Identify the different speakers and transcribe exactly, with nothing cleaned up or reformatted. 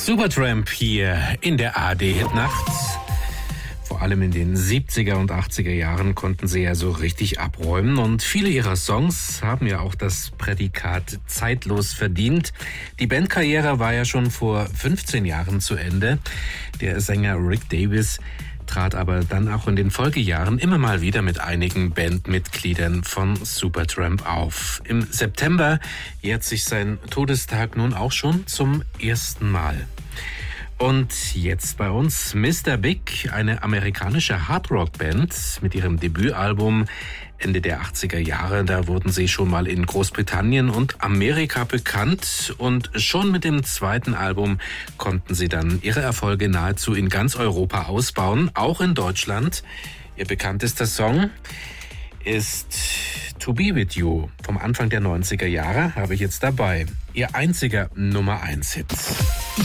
Speaker 1: Supertramp hier in der A R D-Hitnacht. Vor allem in den siebziger und achtziger Jahren konnten sie ja so richtig abräumen und viele ihrer Songs haben ja auch das Prädikat zeitlos verdient. Die Bandkarriere war ja schon vor fünfzehn Jahren zu Ende. Der Sänger Rick Davies trat aber dann auch in den Folgejahren immer mal wieder mit einigen Bandmitgliedern von Supertramp auf. Im September jährt sich sein Todestag nun auch schon zum ersten Mal. Und jetzt bei uns Mister Big, eine amerikanische Hardrock-Band mit ihrem Debütalbum Ende der achtziger Jahre. Da wurden sie schon mal in Großbritannien und Amerika bekannt und schon mit dem zweiten Album konnten sie dann ihre Erfolge nahezu in ganz Europa ausbauen, auch in Deutschland. Ihr bekanntester Song ist To Be With You vom Anfang der neunziger Jahre, habe ich jetzt dabei. Ihr einziger Nummer eins Hit.